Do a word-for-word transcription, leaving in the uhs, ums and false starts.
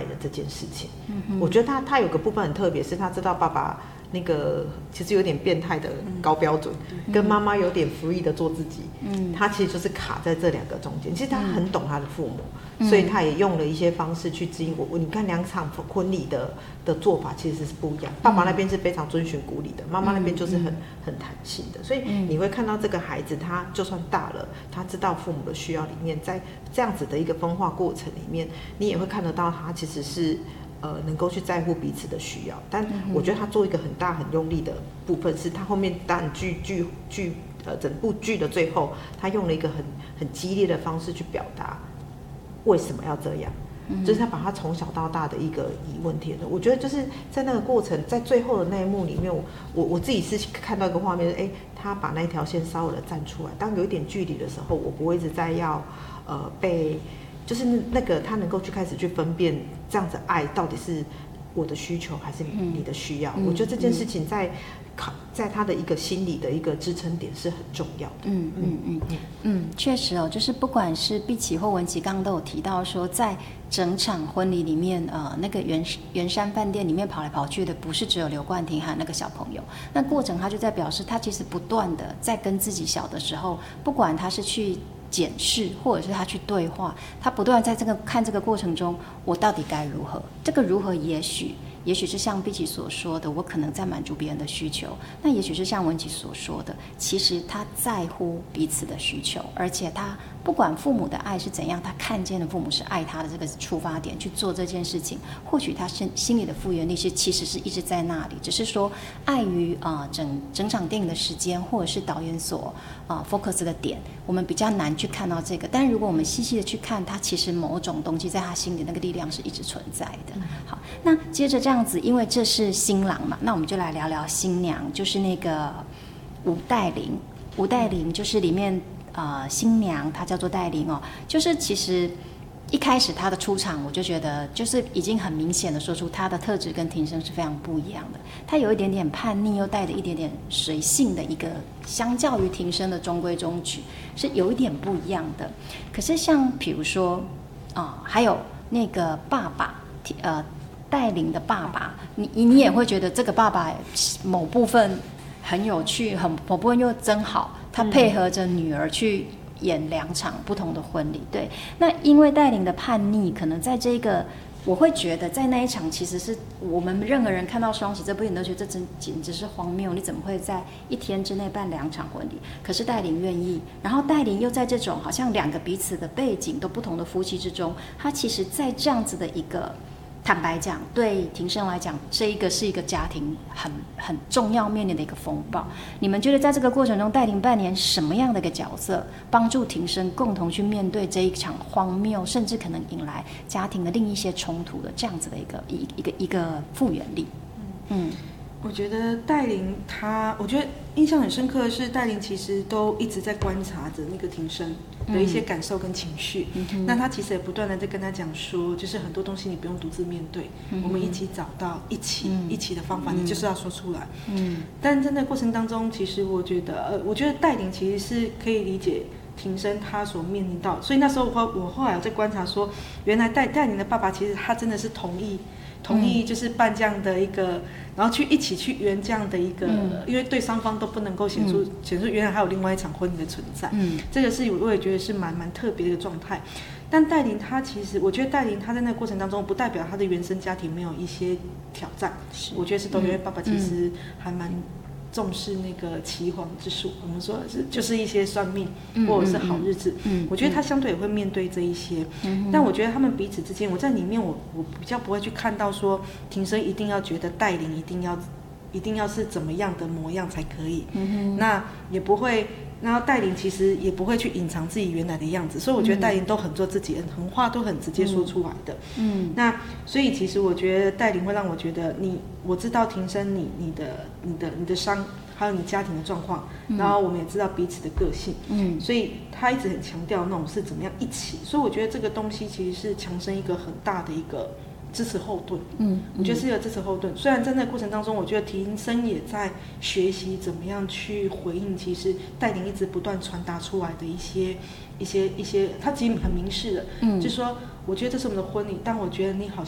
爱的这件事情。嗯、我觉得他他有个部分很特别，是他知道爸爸那个其实有点变态的高标准，嗯、跟妈妈有点 free 的做自己。嗯，他其实就是卡在这两个中间。其实他很懂他的父母，嗯、所以他也用了一些方式去指引我。你看两场婚礼的的做法其实是不一样。爸爸那边是非常遵循古礼的，妈妈那边就是很、嗯、很弹性的。所以你会看到这个孩子，他就算大了，他知道父母的需要里面，在这样子的一个分化过程里面，你也会看得到他其实是。呃，能够去在乎彼此的需要，但我觉得他做一个很大很用力的部分，是他后面当然剧剧剧呃整部剧的最后，他用了一个很很激烈的方式去表达为什么要这样，嗯、就是他把他从小到大的一个疑问贴的。我觉得就是在那个过程，在最后的那一幕里面，我我我自己是看到一个画面，哎，他把那条线稍微的站出来，当有一点距离的时候，我不会一直在要呃被。就是那个他能够去开始去分辨这样子爱到底是我的需求还是你的需要，嗯、我觉得这件事情在在他的一个心理的一个支撑点是很重要的。 嗯嗯嗯嗯，确实哦，就是不管是碧琪或文琪，刚刚都有提到说，在整场婚礼里面，呃，那个圆圆山饭店里面跑来跑去的，不是只有刘冠廷和那个小朋友。那过程他就在表示，他其实不断的在跟自己小的时候，不管他是去。检视，或者是他去对话，他不断在这个看这个过程中，我到底该如何？这个如何也许也许是像碧琪所说的，我可能在满足别人的需求，那也许是像文琪所说的，其实他在乎彼此的需求，而且他不管父母的爱是怎样，他看见了父母是爱他的这个出发点去做这件事情，或许他心心里的复原力是其实是一直在那里，只是说碍于啊、呃、整整场电影的时间，或者是导演所啊、呃、focus 的点，我们比较难去看到这个。但如果我们细细的去看，他其实某种东西在他心里那个力量是一直存在的。嗯、好，那接着这样子，因为这是新郎嘛，那我们就来聊聊新娘，就是那个吴黛玲。吴黛玲就是里面。呃，新娘她叫做黛玲哦，就是其实一开始她的出场，我就觉得就是已经很明显的说出她的特质跟庭生是非常不一样的。她有一点点叛逆，又带着一点点随性的一个，相较于庭生的中规中矩，是有一点不一样的。可是像比如说啊、呃，还有那个爸爸，呃，黛玲的爸爸，你你也会觉得这个爸爸某部分很有趣，很某部分又真好。他配合着女儿去演两场不同的婚礼，对。那因为黛玲的叛逆，可能在这个，我会觉得在那一场，其实是我们任何人看到双喜这部影都觉得这真简直是荒谬，你怎么会在一天之内办两场婚礼？可是黛玲愿意，然后黛玲又在这种好像两个彼此的背景都不同的夫妻之中，她其实在这样子的一个。坦白讲，对庭生来讲，这一个是一个家庭很很重要面临的一个风暴。你们觉得在这个过程中，黛玲扮演什么样的一个角色，帮助庭生共同去面对这一场荒谬，甚至可能引来家庭的另一些冲突的这样子的一个一一个一个复原力？嗯。嗯我觉得黛玲她，我觉得印象很深刻的是，黛玲其实都一直在观察着那个庭生的一些感受跟情绪。嗯、那她其实也不断的在跟他讲说，就是很多东西你不用独自面对，嗯、我们一起找到一起、嗯、一起的方法，嗯、你就是要说出来。嗯，但在那个过程当中，其实我觉得，呃，我觉得黛玲其实是可以理解庭生他所面临到，所以那时候我我后来有在观察说，原来黛黛玲的爸爸其实他真的是同意。同意就是办这样的一个，嗯、然后去一起去圆这样的一个，嗯、因为对双方都不能够显出显出原来还有另外一场婚礼的存在，嗯，这个是我也觉得是蛮蛮特别的一个状态。但黛玲她其实，我觉得黛玲她在那个过程当中，不代表她的原生家庭没有一些挑战，我觉得是都因为爸爸其实还蛮。重视那个岐黄之术，我们说的是就是一些算命或者是好日子，嗯嗯嗯、我觉得他相对也会面对这一些，嗯、但我觉得他们彼此之间，我在里面我我比较不会去看到说庭生一定要觉得黛玲一定要一定要是怎么样的模样才可以，嗯、那也不会。然后黛玲其实也不会去隐藏自己原来的样子，所以我觉得黛玲都很做自己，很话都很直接说出来的。嗯，那所以其实我觉得黛玲会让我觉得你，我知道庭生你你的你的你的伤，还有你家庭的状况，嗯、然后我们也知道彼此的个性，嗯，所以他一直很强调那种是怎么样一起，所以我觉得这个东西其实是强生一个很大的一个。支持后盾，嗯，我觉得是一个支持后盾。虽然在那个过程当中，我觉得庭生也在学习怎么样去回应，其实黛玲一直不断传达出来的一些、一些、一些，他其实很明示的，嗯，就是说，我觉得这是我们的婚礼，但我觉得你好